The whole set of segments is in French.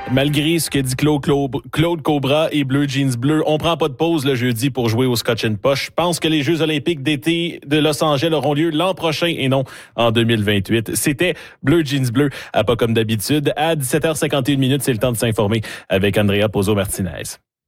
Malgré ce que dit Claude Cobra et Bleu Jeans Bleu, on prend pas de pause le jeudi pour jouer au Scotch & Posh. Je pense que les Jeux olympiques d'été de Los Angeles auront lieu l'an prochain et non en 2028. C'était Bleu Jeans Bleu, à pas comme d'habitude. À 17h51, c'est le temps de s'informer avec Andrea Pozo-Martinez.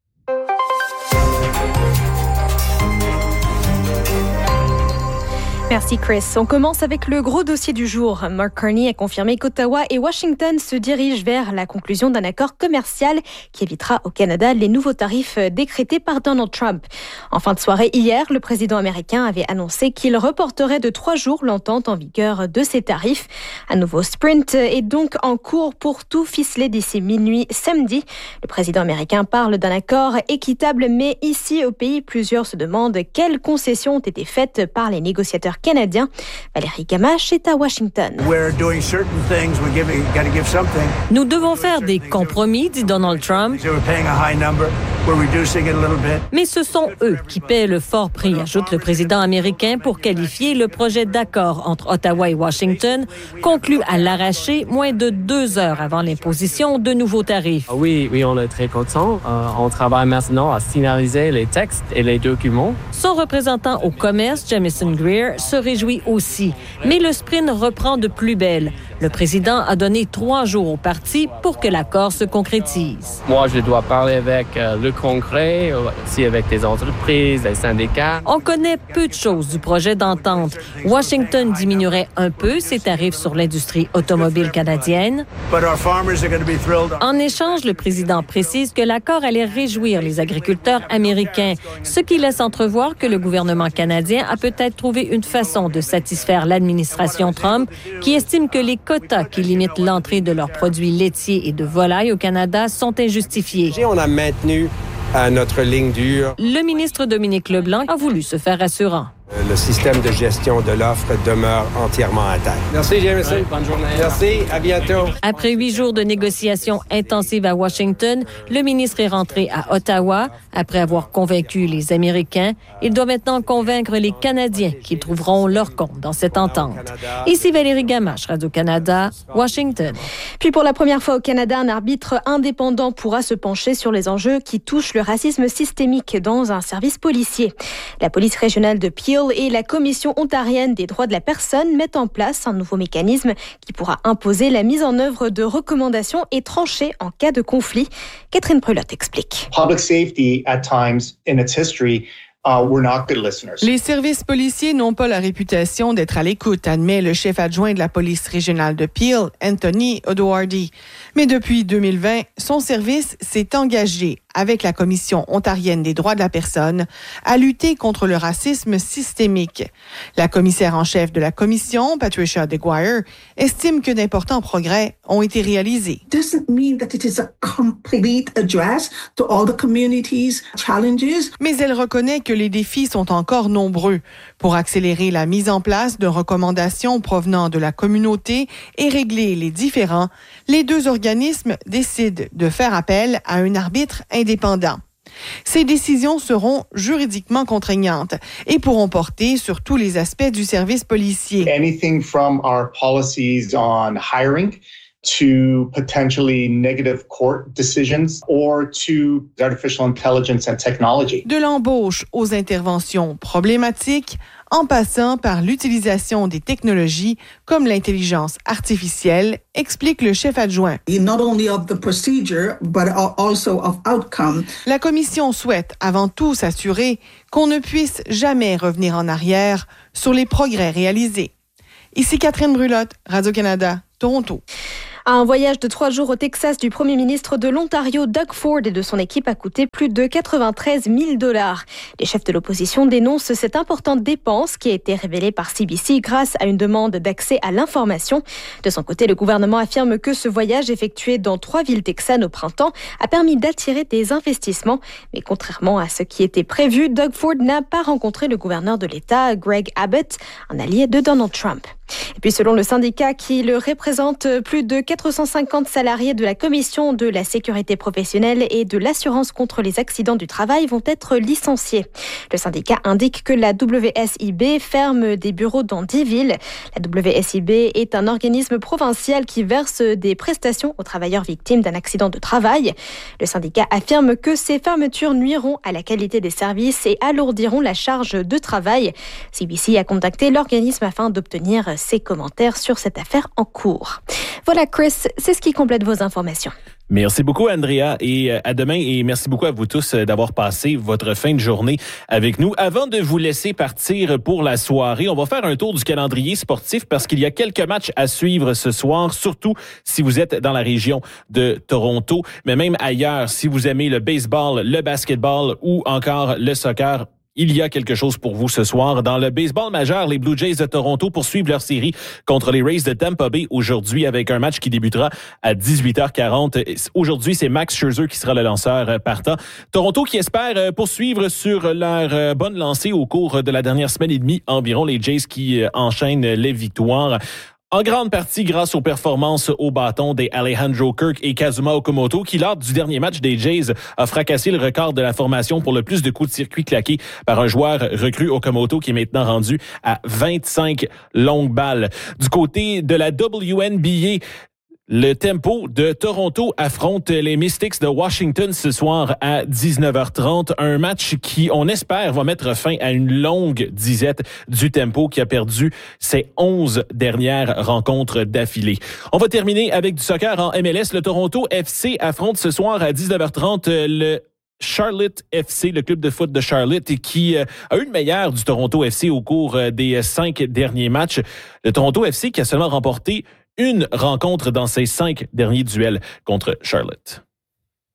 Merci Chris. On commence avec le gros dossier du jour. Mark Carney a confirmé qu'Ottawa et Washington se dirigent vers la conclusion d'un accord commercial qui évitera au Canada les nouveaux tarifs décrétés par Donald Trump. En fin de soirée hier, le président américain avait annoncé qu'il reporterait de 3 jours l'entente en vigueur de ces tarifs. Un nouveau sprint est donc en cours pour tout ficeler d'ici minuit samedi. Le président américain parle d'un accord équitable, mais ici au pays, plusieurs se demandent quelles concessions ont été faites par les négociateurs canadien. Valérie Gamache est à Washington. Nous devons faire des compromis, dit Donald Trump. Mais ce sont eux qui paient le fort prix, ajoute le président américain pour qualifier le projet d'accord entre Ottawa et Washington, conclu à l'arraché moins de 2 heures avant l'imposition de nouveaux tarifs. Oui, on est très contents. On travaille maintenant à finaliser les textes et les documents. Son représentant au commerce, Jamison Greer, se réjouit aussi. Mais le sprint reprend de plus belle. Le président a donné 3 jours au parti pour que l'accord se concrétise. Moi, je dois parler avec le Congrès, aussi avec des entreprises, des syndicats. On connaît peu de choses du projet d'entente. Washington diminuerait un peu ses tarifs sur l'industrie automobile canadienne. En échange, le président précise que l'accord allait réjouir les agriculteurs américains, ce qui laisse entrevoir que le gouvernement canadien a peut-être trouvé une façon de satisfaire l'administration Trump, qui estime que les quotas qui limitent l'entrée de leurs produits laitiers et de volailles au Canada sont injustifiés. On a maintenu notre ligne dure. Le ministre Dominique Leblanc a voulu se faire rassurant. Le système de gestion de l'offre demeure entièrement intact. Merci, Jameson. Oui, bonne journée. Merci, à bientôt. Après 8 jours de négociations intensives à Washington, le ministre est rentré à Ottawa. Après avoir convaincu les Américains, il doit maintenant convaincre les Canadiens qu'ils trouveront leur compte dans cette entente. Ici Valérie Gamache, Radio-Canada, Washington. Puis pour la première fois au Canada, un arbitre indépendant pourra se pencher sur les enjeux qui touchent le racisme systémique dans un service policier. La police régionale de Peel et la Commission ontarienne des droits de la personne mettent en place un nouveau mécanisme qui pourra imposer la mise en œuvre de recommandations et trancher en cas de conflit. Catherine Prelotte explique. Public safety, at times in its history, were not good listeners. Les services policiers n'ont pas la réputation d'être à l'écoute, admet le chef adjoint de la police régionale de Peel, Anthony O'Doherty. Mais depuis 2020, son service s'est engagé avec la Commission ontarienne des droits de la personne à lutter contre le racisme systémique. La commissaire en chef de la commission, Patricia DeGuire, estime que d'importants progrès ont été réalisés. Doesn't mean that it is a complete address to all the communities' challenges. Mais elle reconnaît que les défis sont encore nombreux. Pour accélérer la mise en place de recommandations provenant de la communauté et régler les différends, les deux organismes décident de faire appel à un arbitre indépendant. Ces décisions seront juridiquement contraignantes et pourront porter sur tous les aspects du service policier. Anything from our policies on hiring to potentially negative court decisions or to artificial intelligence and technology. De l'embauche aux interventions problématiques, en passant par l'utilisation des technologies comme l'intelligence artificielle, explique le chef adjoint. Not only of the procedure, but also of outcome. La commission souhaite avant tout s'assurer qu'on ne puisse jamais revenir en arrière sur les progrès réalisés. Ici Catherine Brulotte, Radio-Canada, Toronto. Un voyage de 3 jours au Texas du premier ministre de l'Ontario, Doug Ford, et de son équipe a coûté plus de 93 000 $. Les chefs de l'opposition dénoncent cette importante dépense qui a été révélée par CBC grâce à une demande d'accès à l'information. De son côté, le gouvernement affirme que ce voyage effectué dans 3 villes texanes au printemps a permis d'attirer des investissements. Mais contrairement à ce qui était prévu, Doug Ford n'a pas rencontré le gouverneur de l'État, Greg Abbott, un allié de Donald Trump. Et puis selon le syndicat qui le représente, plus de 450 salariés de la Commission de la sécurité professionnelle et de l'assurance contre les accidents du travail vont être licenciés. Le syndicat indique que la WSIB ferme des bureaux dans 10 villes. La WSIB est un organisme provincial qui verse des prestations aux travailleurs victimes d'un accident de travail. Le syndicat affirme que ces fermetures nuiront à la qualité des services et alourdiront la charge de travail. CBC a contacté l'organisme afin d'obtenir ses commentaires sur cette affaire en cours. Voilà Chris, c'est ce qui complète vos informations. Merci beaucoup, Andrea, et à demain. Et merci beaucoup à vous tous d'avoir passé votre fin de journée avec nous. Avant de vous laisser partir pour la soirée, on va faire un tour du calendrier sportif parce qu'il y a quelques matchs à suivre ce soir, surtout si vous êtes dans la région de Toronto, mais même ailleurs, si vous aimez le baseball, le basketball ou encore le soccer. Il y a quelque chose pour vous ce soir. Dans le baseball majeur, les Blue Jays de Toronto poursuivent leur série contre les Rays de Tampa Bay aujourd'hui avec un match qui débutera à 18h40. Aujourd'hui, c'est Max Scherzer qui sera le lanceur partant. Toronto qui espère poursuivre sur leur bonne lancée au cours de la dernière semaine et demie environ. Les Jays qui enchaînent les victoires. En grande partie grâce aux performances au bâton des Alejandro Kirk et Kazuma Okamoto, qui lors du dernier match des Jays a fracassé le record de la formation pour le plus de coups de circuit claqués par un joueur recru. Okamoto qui est maintenant rendu à 25 longues balles. Du côté de la WNBA, le Tempo de Toronto affronte les Mystics de Washington ce soir à 19h30. Un match qui, on espère, va mettre fin à une longue disette du Tempo qui a perdu ses 11 dernières rencontres d'affilée. On va terminer avec du soccer en MLS. Le Toronto FC affronte ce soir à 19h30 le Charlotte FC, le club de foot de Charlotte, qui a eu le meilleur du Toronto FC au cours des 5 derniers matchs. Le Toronto FC qui a seulement remporté une rencontre dans ses 5 derniers duels contre Charlotte.